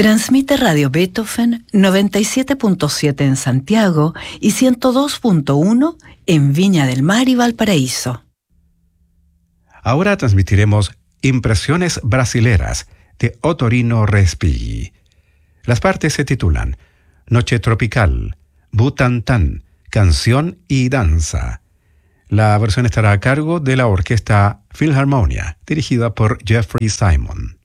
Transmite Radio Beethoven 97.7 en Santiago y 102.1 en Viña del Mar y Valparaíso. Ahora transmitiremos Impresiones Brasileras de Ottorino Respighi. Las partes se titulan Noche Tropical, Butantán, Canción y Danza. La versión estará a cargo de la Orquesta Philharmonia, dirigida por Jeffrey Simon.